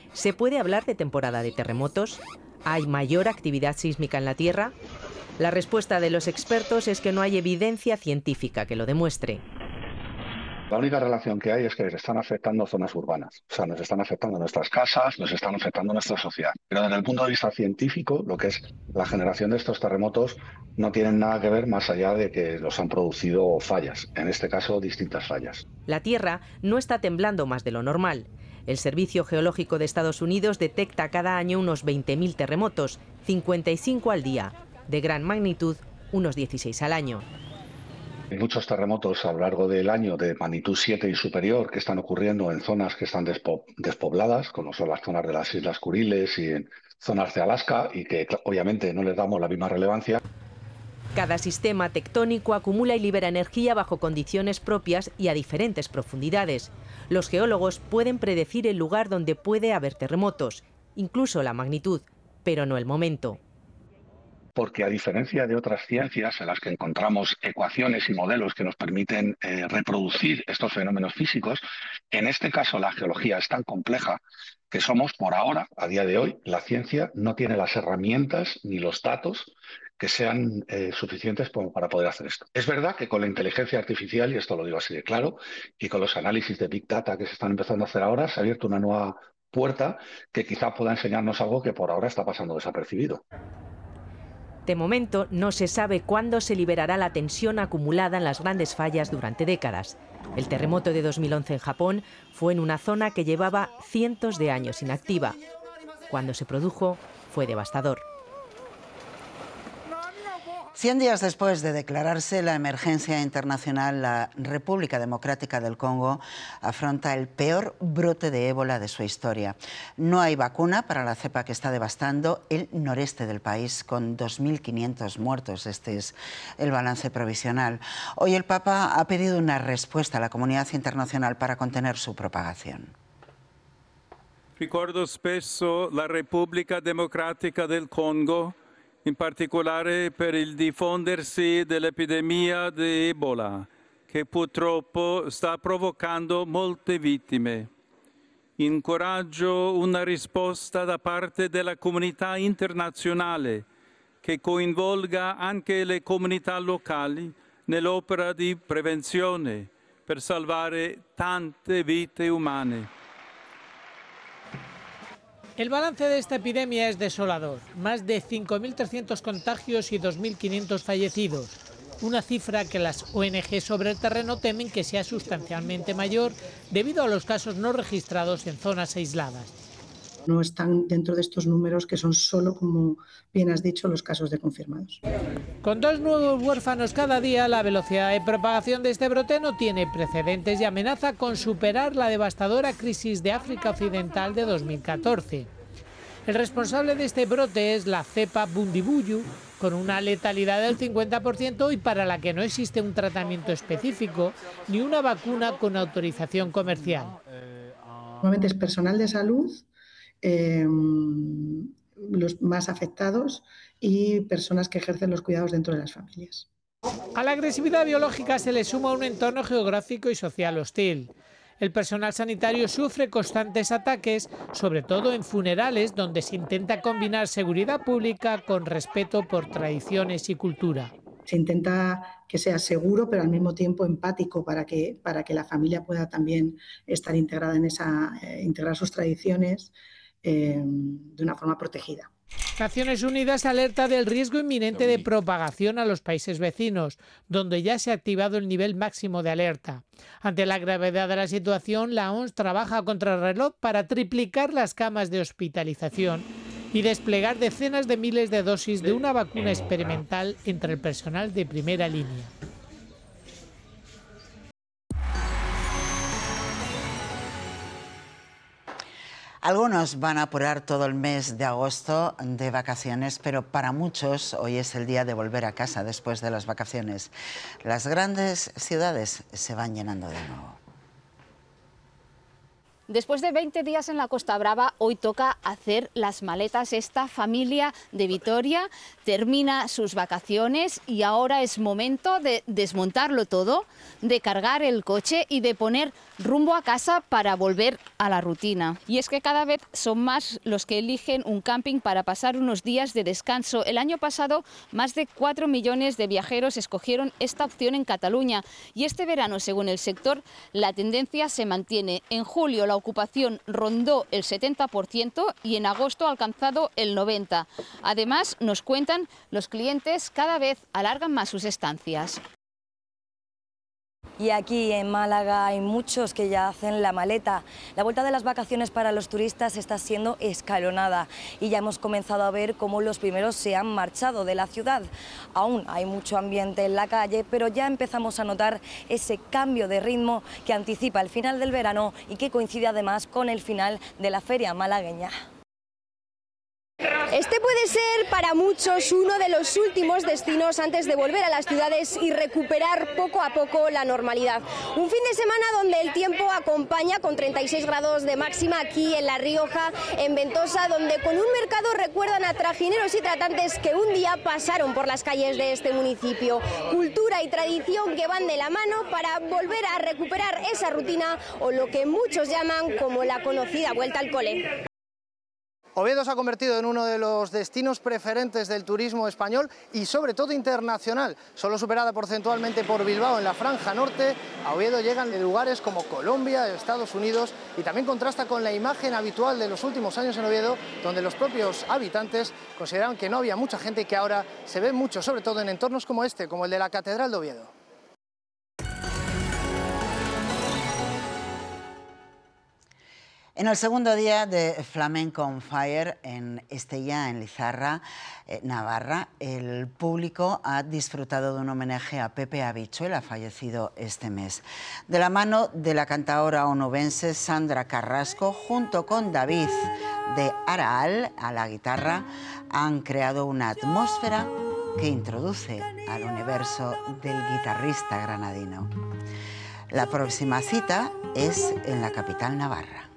¿Se puede hablar de temporada de terremotos? ¿Hay mayor actividad sísmica en la Tierra? La respuesta de los expertos es que no hay evidencia científica que lo demuestre. La única relación que hay es que están afectando zonas urbanas. O sea, nos están afectando nuestras casas, nos están afectando nuestra sociedad. Pero desde el punto de vista científico, lo que es la generación de estos terremotos no tienen nada que ver más allá de que los han producido fallas. En este caso, distintas fallas. La Tierra no está temblando más de lo normal. El Servicio Geológico de Estados Unidos detecta cada año unos 20.000 terremotos, 55 al día. De gran magnitud, unos 16 al año. Hay muchos terremotos a lo largo del año de magnitud 7 y superior que están ocurriendo en zonas que están despobladas, como son las zonas de las Islas Kuriles y en zonas de Alaska, y que obviamente no les damos la misma relevancia. Cada sistema tectónico acumula y libera energía bajo condiciones propias y a diferentes profundidades. Los geólogos pueden predecir el lugar donde puede haber terremotos, incluso la magnitud, pero no el momento. Porque a diferencia de otras ciencias en las que encontramos ecuaciones y modelos que nos permiten reproducir estos fenómenos físicos, en este caso la geología es tan compleja que somos, por ahora, a día de hoy, la ciencia no tiene las herramientas ni los datos que sean suficientes para poder hacer esto. Es verdad que con la inteligencia artificial, y esto lo digo así de claro, y con los análisis de Big Data que se están empezando a hacer ahora, se ha abierto una nueva puerta que quizá pueda enseñarnos algo que por ahora está pasando desapercibido. De momento, no se sabe cuándo se liberará la tensión acumulada en las grandes fallas durante décadas. El terremoto de 2011 en Japón fue en una zona que llevaba cientos de años inactiva. Cuando se produjo, fue devastador. 100 días después de declararse la emergencia internacional, la República Democrática del Congo afronta el peor brote de ébola de su historia. No hay vacuna para la cepa que está devastando el noreste del país, con 2.500 muertos. Este es el balance provisional. Hoy el Papa ha pedido una respuesta a la comunidad internacional para contener su propagación. Ricordo spesso la Repubblica Democratica del Congo, in particolare per il diffondersi dell'epidemia di Ebola, che purtroppo sta provocando molte vittime. Incoraggio una risposta da parte della comunità internazionale che coinvolga anche le comunità locali nell'opera di prevenzione per salvare tante vite umane. El balance de esta epidemia es desolador. Más de 5.300 contagios y 2.500 fallecidos. Una cifra que las ONG sobre el terreno temen que sea sustancialmente mayor debido a los casos no registrados en zonas aisladas. No están dentro de estos números que son solo, como bien has dicho, los casos de confirmados. Con 2 nuevos huérfanos cada día, la velocidad de propagación de este brote no tiene precedentes y amenaza con superar la devastadora crisis de África Occidental de 2014. El responsable de este brote es la cepa Bundibugyo, con una letalidad del 50% y para la que no existe un tratamiento específico ni una vacuna con autorización comercial. Normalmente es personal de salud, los más afectados y personas que ejercen los cuidados dentro de las familias. A la agresividad biológica se le suma un entorno geográfico y social hostil. El personal sanitario sufre constantes ataques, sobre todo en funerales, donde se intenta combinar seguridad pública con respeto por tradiciones y cultura. Se intenta que sea seguro, pero al mismo tiempo empático para que la familia pueda también estar integrada en integrar sus tradiciones de una forma protegida. Naciones Unidas alerta del riesgo inminente de propagación a los países vecinos, donde ya se ha activado el nivel máximo de alerta. Ante la gravedad de la situación, la OMS trabaja a contrarreloj para triplicar las camas de hospitalización y desplegar decenas de miles de dosis de una vacuna experimental entre el personal de primera línea. Algunos van a apurar todo el mes de agosto de vacaciones, pero para muchos hoy es el día de volver a casa después de las vacaciones. Las grandes ciudades se van llenando de nuevo. Después de 20 días en la Costa Brava, hoy toca hacer las maletas. Esta familia de Vitoria termina sus vacaciones y ahora es momento de desmontarlo todo, de cargar el coche y de poner rumbo a casa para volver a la rutina. Y es que cada vez son más los que eligen un camping para pasar unos días de descanso. El año pasado, más de 4 millones de viajeros escogieron esta opción en Cataluña. Y este verano, según el sector, la tendencia se mantiene. En julio la ocupación rondó el 70% y en agosto ha alcanzado el 90%. Además, nos cuentan, los clientes cada vez alargan más sus estancias. Y aquí en Málaga hay muchos que ya hacen la maleta. La vuelta de las vacaciones para los turistas está siendo escalonada y ya hemos comenzado a ver cómo los primeros se han marchado de la ciudad. Aún hay mucho ambiente en la calle, pero ya empezamos a notar ese cambio de ritmo que anticipa el final del verano y que coincide además con el final de la feria malagueña. Este puede ser para muchos uno de los últimos destinos antes de volver a las ciudades y recuperar poco a poco la normalidad. Un fin de semana donde el tiempo acompaña con 36 grados de máxima aquí en La Rioja, en Ventosa, donde con un mercado recuerdan a trajineros y tratantes que un día pasaron por las calles de este municipio. Cultura y tradición que van de la mano para volver a recuperar esa rutina o lo que muchos llaman como la conocida vuelta al cole. Oviedo se ha convertido en uno de los destinos preferentes del turismo español y sobre todo internacional, solo superada porcentualmente por Bilbao en la franja norte. A Oviedo llegan de lugares como Colombia, Estados Unidos y también contrasta con la imagen habitual de los últimos años en Oviedo, donde los propios habitantes consideraban que no había mucha gente y que ahora se ve mucho, sobre todo en entornos como este, como el de la Catedral de Oviedo. En el segundo día de Flamenco on Fire en Estella, en Lizarra, Navarra, el público ha disfrutado de un homenaje a Pepe Habichuela, fallecido este mes. De la mano de la cantaora onubense Sandra Carrasco, junto con David de Araal a la guitarra, han creado una atmósfera que introduce al universo del guitarrista granadino. La próxima cita es en la capital navarra.